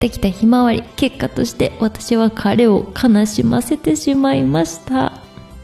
ってきたひまわり、結果として私は彼を悲しませてしまいました。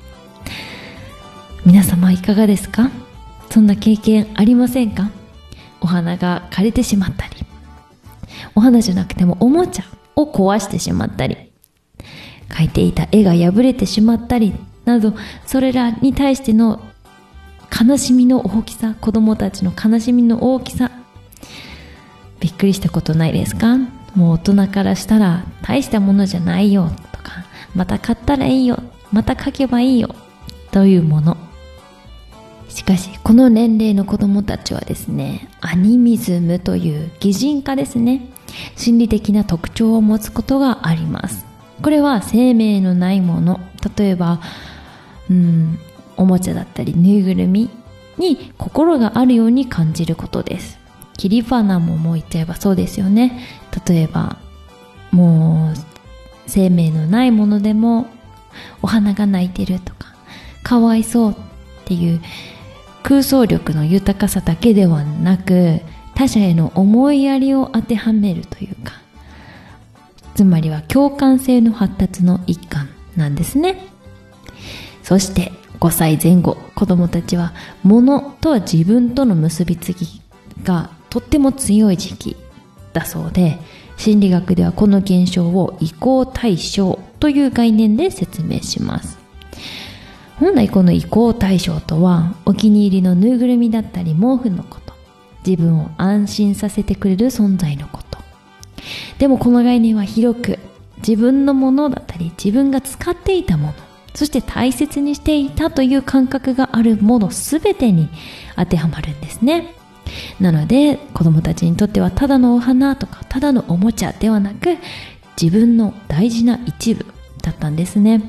皆様いかがですか？そんな経験ありませんか？お花が枯れてしまったり、お花じゃなくてもおもちゃを壊してしまったり、描いていた絵が破れてしまったりなど、それらに対しての悲しみの大きさ、子供たちの悲しみの大きさ、びっくりしたことないですか？もう大人からしたら大したものじゃないよとか、また買ったらいいよ、また描けばいいよというもの。しかしこの年齢の子供たちはですね、アニミズムという擬人化ですね、心理的な特徴を持つことがあります。これは生命のないもの、例えばおもちゃだったりぬいぐるみに心があるように感じることです。切り花も言っちゃえばそうですよね。例えばもう生命のないものでもお花が泣いてるとか、かわいそうっていう空想力の豊かさだけではなく、他者への思いやりを当てはめるというか、つまりは共感性の発達の一環なんですね。そして5歳前後、子供たちは物とは自分との結びつきがとっても強い時期だそうで、心理学ではこの現象を移行対象という概念で説明します。本来この移行対象とは、お気に入りのぬいぐるみだったり毛布のこと、自分を安心させてくれる存在のこと。でもこの概念は広く、自分のものだったり自分が使っていたもの、そして大切にしていたという感覚があるものすべてに当てはまるんですね。なので子供たちにとってはただのお花とかただのおもちゃではなく、自分の大事な一部だったんですね。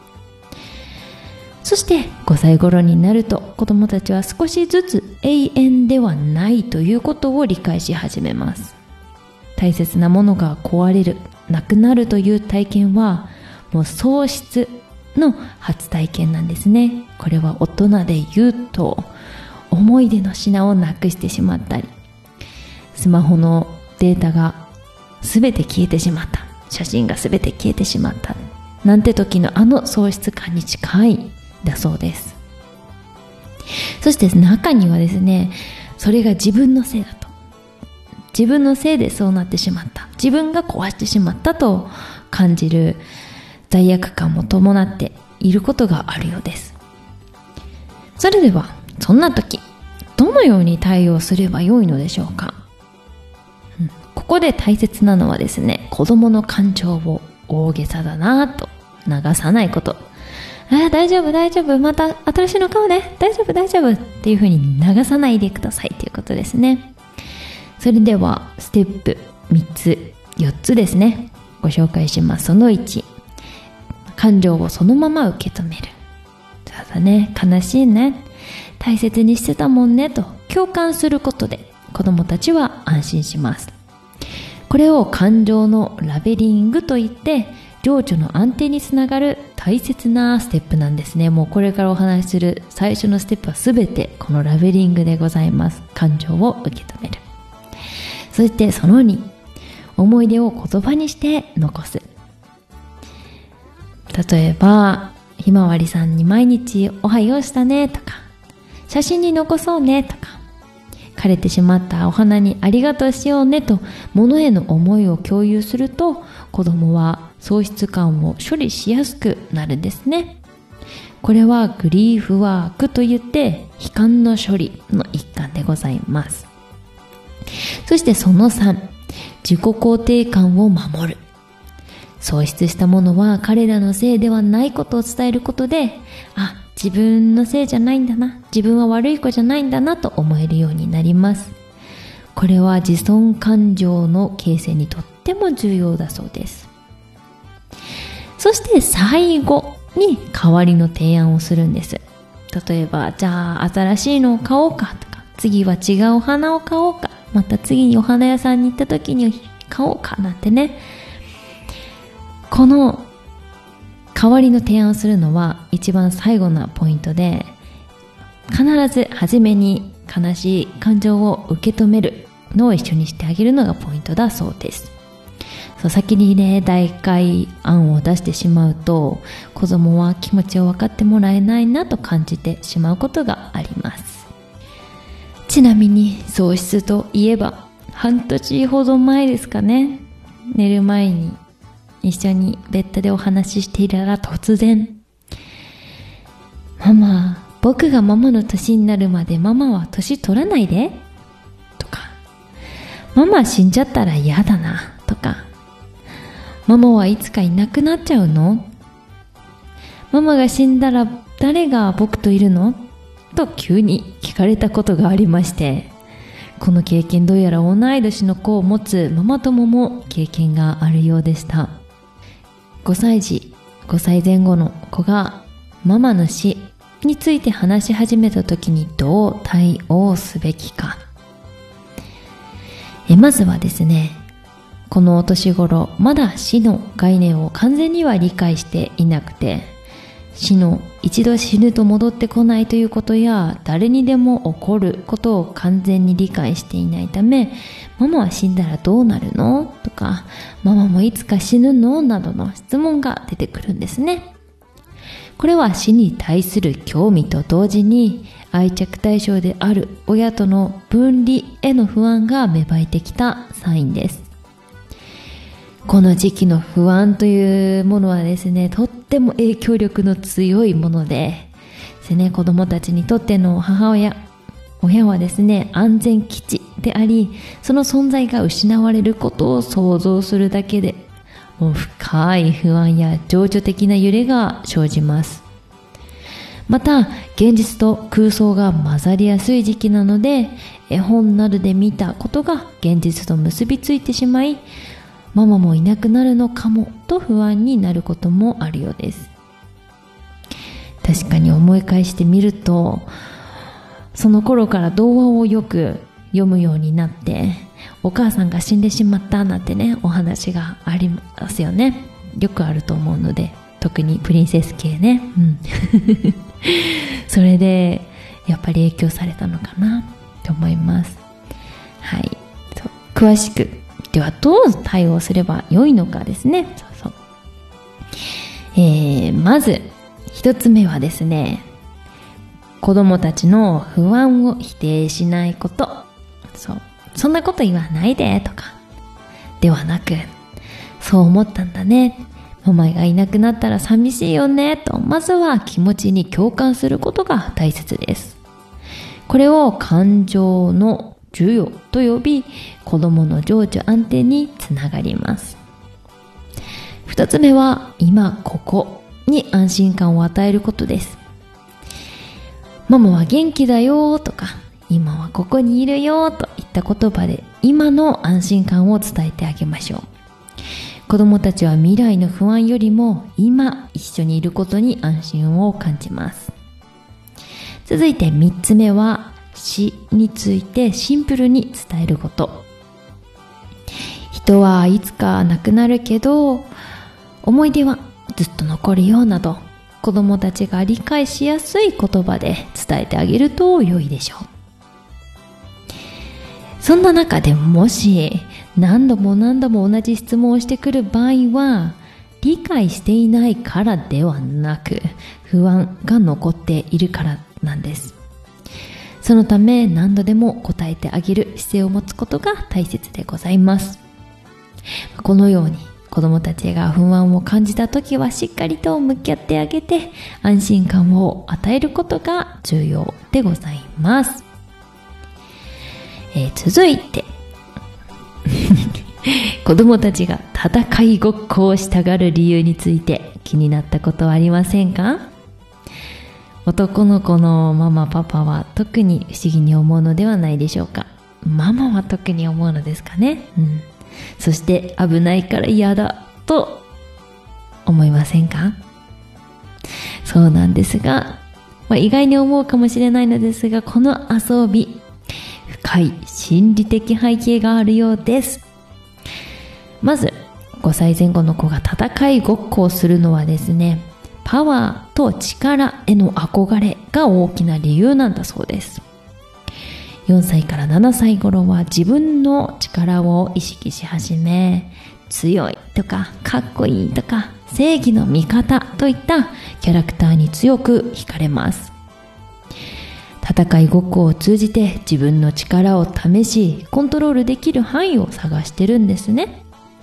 そして5歳頃になると、子供たちは少しずつ永遠ではないということを理解し始めます。大切なものが壊れる、なくなるという体験はもう喪失の初体験なんですね。これは大人で言うと、思い出の品をなくしてしまったり、スマホのデータが全て消えてしまった、写真が全て消えてしまったなんて時のあの喪失感に近いだそうです。そして中にはですね、それが自分のせいだと、自分のせいでそうなってしまった、自分が壊してしまったと感じる罪悪感も伴っていることがあるようです。それではそんな時、どのように対応すればよいのでしょうか。ここで大切なのはですね、子供の感情を大げさだなと流さないこと。大丈夫大丈夫、また新しいの買うね、大丈夫大丈夫っていう風に流さないでくださいということですね。それではステップ4つですね、ご紹介します。その1、感情をそのまま受け止める。そうだね、悲しいね、大切にしてたもんねと共感することで子供たちは安心します。これを感情のラベリングといって、情緒の安定につながる大切なステップなんですね。もうこれからお話しする最初のステップはすべてこのラベリングでございます。感情を受け止める。そしてその2、思い出を言葉にして残す。例えばひまわりさんに毎日おはようしたねとか、写真に残そうねとか、枯れてしまったお花にありがとうしようねと物への思いを共有すると、子供は喪失感を処理しやすくなるんですね。これはグリーフワークといって、悲観の処理の一環でございます。そしてその3、自己肯定感を守る。喪失したものは彼らのせいではないことを伝えることで、自分のせいじゃないんだな、自分は悪い子じゃないんだなと思えるようになります。これは自尊感情の形成にとっても重要だそうです。そして最後に代わりの提案をするんです。例えば、じゃあ新しいのを買おうかとか、次は違うお花を買おうか、また次にお花屋さんに行った時に買おうかなんてね。この代わりの提案をするのは一番最後のポイントで、必ず初めに悲しい感情を受け止めるのを一緒にしてあげるのがポイントだそうです。 先にね、代替案を出してしまうと、子供は気持ちを分かってもらえないなと感じてしまうことがあります。ちなみに喪失といえば、半年ほど前ですかね、寝る前に一緒にベッドでお話ししていたら突然、ママ、僕がママの年になるまでママは年取らないでとか、ママ死んじゃったら嫌だなとか、ママはいつかいなくなっちゃうの？ママが死んだら誰が僕といるの？と急に聞かれたことがありまして、この経験どうやら同い年の子を持つママ友も経験があるようでした。5歳児、5歳前後の子がママの死について話し始めた時にどう対応すべきか。まずはですね、このお年頃、まだ死の概念を完全には理解していなくて、一度死ぬと戻ってこないということや、誰にでも起こることを完全に理解していないため、ママは死んだらどうなるの？とか、ママもいつか死ぬの？などの質問が出てくるんですね。これは死に対する興味と同時に、愛着対象である親との分離への不安が芽生えてきたサインです。この時期の不安というものはですね、とっても影響力の強いもので、子供たちにとっての親はですね、安全基地であり、その存在が失われることを想像するだけで、もう深い不安や情緒的な揺れが生じます。また、現実と空想が混ざりやすい時期なので、絵本などで見たことが現実と結びついてしまい、ママもいなくなるのかもと不安になることもあるようです。確かに思い返してみると、その頃から童話をよく読むようになって、お母さんが死んでしまったなんてね、お話がありますよね。よくあると思うので、特にプリンセス系ね。それでやっぱり影響されたのかなと思います。はい。詳しくではどう対応すれば良いのかですね。まず一つ目はですね、子供たちの不安を否定しないこと。そんなこと言わないでとかではなく、そう思ったんだね、ママがいなくなったら寂しいよねと、まずは気持ちに共感することが大切です。これを感情の授与と呼び、子供の情緒安定につながります。二つ目は、今ここに安心感を与えることです。ママは元気だよとか、今はここにいるよといった言葉で今の安心感を伝えてあげましょう。子供たちは未来の不安よりも今一緒にいることに安心を感じます。続いて3つ目は、死についてシンプルに伝えること。人はいつか亡くなるけど、思い出はずっと残るよなど、子供たちが理解しやすい言葉で伝えてあげると良いでしょう。そんな中でもし何度も同じ質問をしてくる場合は、理解していないからではなく、不安が残っているからなんです。そのため何度でも答えてあげる姿勢を持つことが大切でございます。このように子供たちが不安を感じたときはしっかりと向き合ってあげて、安心感を与えることが重要でございます。続いて子供たちが戦いごっこをしたがる理由について気になったことはありませんか？男の子のママパパは特に不思議に思うのではないでしょうか。ママは特に思うのですかね。そして危ないから嫌だと思いませんか？そうなんですが、意外に思うかもしれないのですが、この遊び、深い心理的背景があるようです。まず5歳前後の子が戦いごっこをするのはですね、パワーと力への憧れが大きな理由なんだそうです。4歳から7歳頃は自分の力を意識し始め、 強いとかかっこいいとか正義の味方といったキャラクターに強く惹かれます。戦いごっこを通じて自分の力を試しコントロールできる範囲を探してるんですね。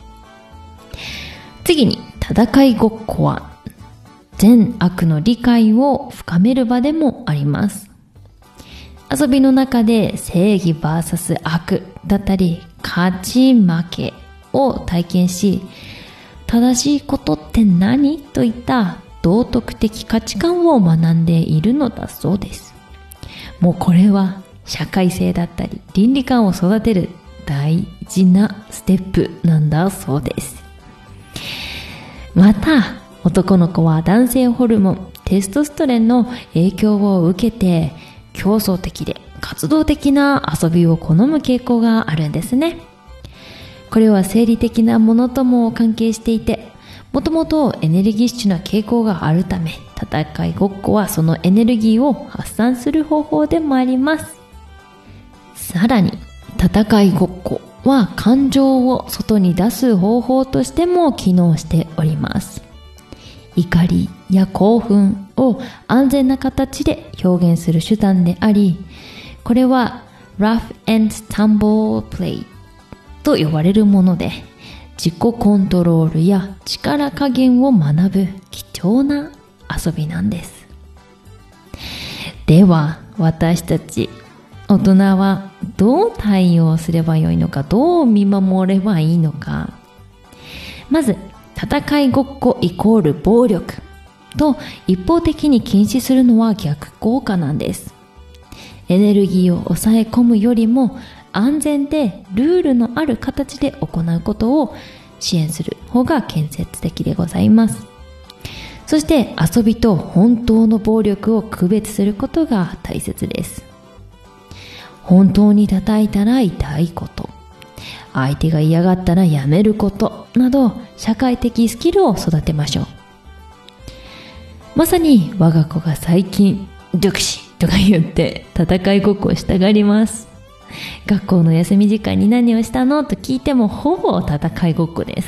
次に戦いごっこは善悪の理解を深める場でもあります。遊びの中で正義 vs 悪だったり勝ち負けを体験し、正しいことって何といった道徳的価値観を学んでいるのだそうです。もうこれは社会性だったり倫理観を育てる大事なステップなんだそうです。また男の子は男性ホルモンテストステロンの影響を受けて競争的で活動的な遊びを好む傾向があるんですね。これは生理的なものとも関係していて、もともとエネルギッシュな傾向があるため、戦いごっこはそのエネルギーを発散する方法でもあります。さらに戦いごっこは感情を外に出す方法としても機能しております。怒りや興奮を安全な形で表現する手段であり、これは Rough and Tumble Play と呼ばれるもので、自己コントロールや力加減を学ぶ貴重な遊びなんです。では私たち大人はどう対応すればよいのか、どう見守ればいいのか。まず戦いごっこイコール暴力と一方的に禁止するのは逆効果なんです。エネルギーを抑え込むよりも安全でルールのある形で行うことを支援する方が建設的でございます。そして遊びと本当の暴力を区別することが大切です。本当に叩いたら痛いこと、相手が嫌がったらやめることなど社会的スキルを育てましょう。まさに我が子が最近独死とか言って戦いごっこをしたがります。学校の休み時間に何をしたのと聞いてもほぼ戦いごっこです。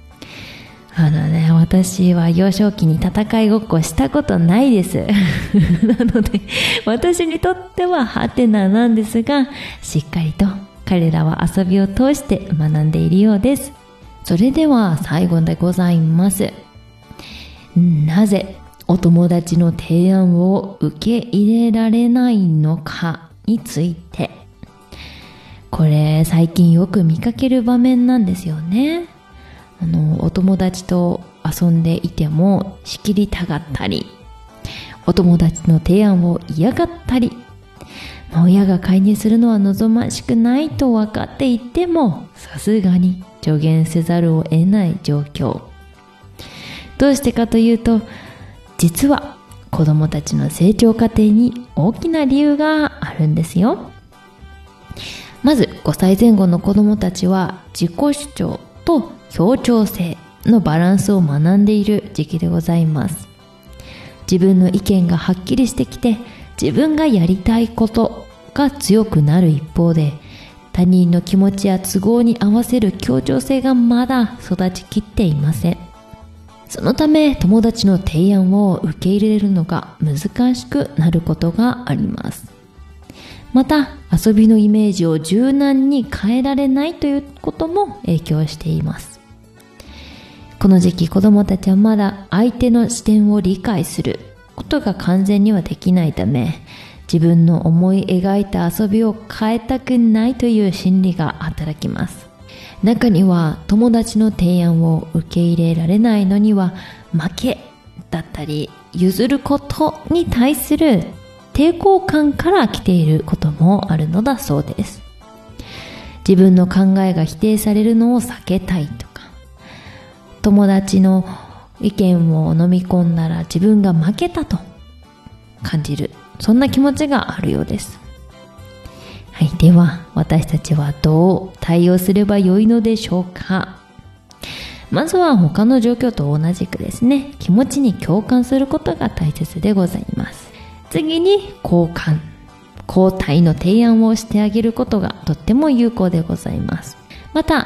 私は幼少期に戦いごっこしたことないですなので私にとってはハテナなんですが、しっかりと彼らは遊びを通して学んでいるようです。それでは最後でございます。なぜお友達の提案を受け入れられないのかについて。これ最近よく見かける場面なんですよね。お友達と遊んでいても仕切りたがったり、お友達の提案を嫌がったり、親が介入するのは望ましくないと分かっていてもさすがに助言せざるを得ない状況。どうしてかというと、実は子供たちの成長過程に大きな理由があるんですよ。まず5歳前後の子供たちは自己主張と協調性のバランスを学んでいる時期でございます。自分の意見がはっきりしてきて、自分がやりたいことが強くなる一方で、他人の気持ちや都合に合わせる協調性がまだ育ちきっていません。そのため友達の提案を受け入れるのが難しくなることがあります。また遊びのイメージを柔軟に変えられないということも影響しています。この時期子供たちはまだ相手の視点を理解することが完全にはできないため、自分の思い描いた遊びを変えたくないという心理が働きます。中には友達の提案を受け入れられないのには負けだったり譲ることに対する抵抗感から来ていることもあるのだそうです。自分の考えが否定されるのを避けたいとか、友達の意見を飲み込んだら自分が負けたと感じる、そんな気持ちがあるようです。はい、では私たちはどう対応すればよいのでしょうか。まずは他の状況と同じくですね、気持ちに共感することが大切でございます。次に交代の提案をしてあげることがとっても有効でございます。また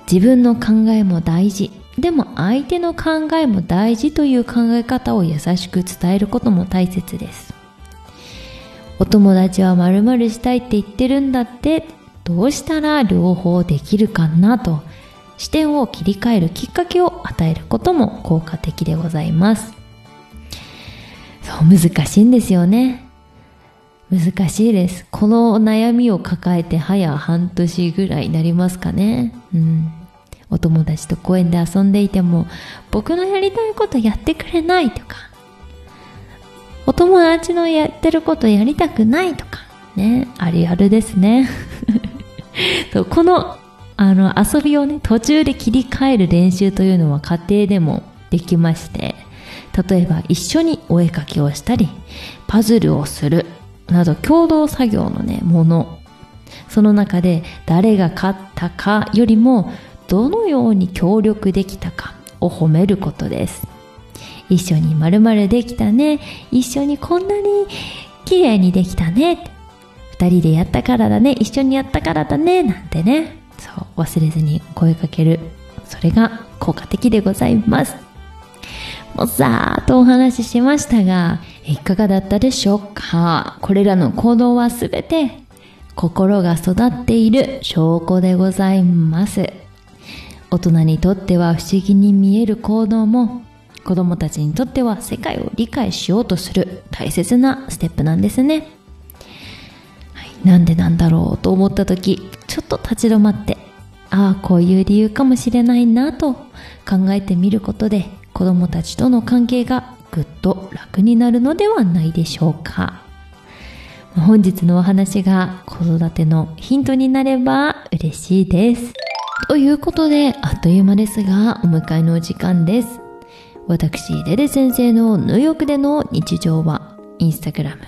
自分の考えも大事、でも相手の考えも大事という考え方を優しく伝えることも大切です。お友達は〇〇したいって言ってるんだって、どうしたら両方できるかなと視点を切り替えるきっかけを与えることも効果的でございます。そう、難しいんですよね。難しいです。この悩みを抱えて早半年ぐらいになりますかね。お友達と公園で遊んでいても、僕のやりたいことやってくれないとか、お友達のやってることやりたくないとか、ね、あるあるですね。そう、この、遊びをね、途中で切り替える練習というのは家庭でもできまして、例えば一緒にお絵描きをしたり、パズルをする、など共同作業のね、もの。その中で誰が勝ったかよりも、どのように協力できたかを褒めることです。一緒に〇〇できたね。一緒にこんなに綺麗にできたね。二人でやったからだね。一緒にやったからだね。なんてね。そう、忘れずに声かける。それが効果的でございます。もうざーっとお話ししましたが、いかがだったでしょうか。これらの行動はすべて心が育っている証拠でございます。大人にとっては不思議に見える行動も、子供たちにとっては世界を理解しようとする大切なステップなんですね。なんでなんだろうと思った時、ちょっと立ち止まって、こういう理由かもしれないなと考えてみることで、子供たちとの関係がぐっと楽になるのではないでしょうか。本日のお話が子育てのヒントになれば嬉しいです。ということで、あっという間ですがお迎えのお時間です。私デレ先生のニューヨークでの日常はインスタグラム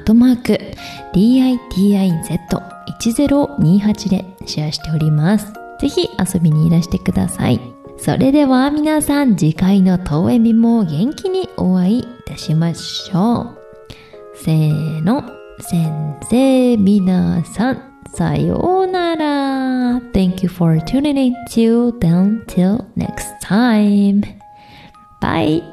@DITIZ1028 でシェアしております。ぜひ遊びにいらしてください。それでは皆さん、次回の当エビも元気にお会いいたしましょう。せーの、先生皆さんさようなら。 Thank you for tuning in. Till then, till next time. Bye.